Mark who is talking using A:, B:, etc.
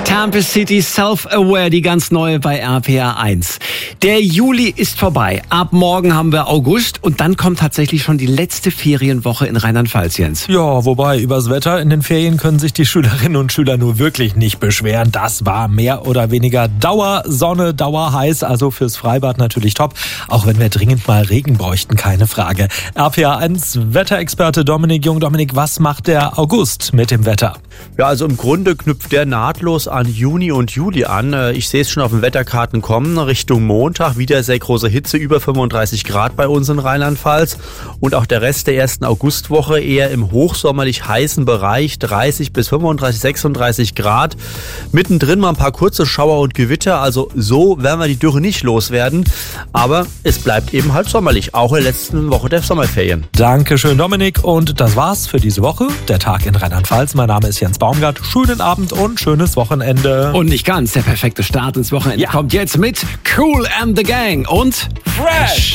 A: Campus City Self-Aware, die ganz neue bei RPR 1. Der Juli ist vorbei. Ab morgen haben wir August und dann kommt tatsächlich schon die letzte Ferienwoche in Rheinland-Pfalz, Jens.
B: Ja, wobei übers Wetter in den Ferien können sich die Schülerinnen und Schüler nur wirklich nicht beschweren. Das war mehr oder weniger Dauersonne, dauerheiß, also fürs Freibad natürlich top. Auch wenn wir dringend mal Regen bräuchten, keine Frage. RPR 1 Wetterexperte Dominik Jung. Dominik, was macht der August mit dem Wetter?
C: Ja, also im Grunde knüpft der nahtlos an Juni und Juli an. Ich sehe es schon auf den Wetterkarten kommen. Richtung Montag wieder sehr große Hitze, über 35 Grad bei uns in Rheinland-Pfalz. Und auch der Rest der ersten Augustwoche eher im hochsommerlich heißen Bereich, 30 bis 35, 36 Grad. Mittendrin mal ein paar kurze Schauer und Gewitter. Also so werden wir die Dürre nicht loswerden. Aber es bleibt eben halt sommerlich, auch in der letzten Woche der Sommerferien.
B: Dankeschön, Dominik. Und das war's für diese Woche. Der Tag in Rheinland-Pfalz. Mein Name ist Jens Baumgart. Schönen Abend und schönes Wochenende.
A: Und nicht ganz, der perfekte Start ins Wochenende kommt jetzt mit Kool and the Gang und Fresh.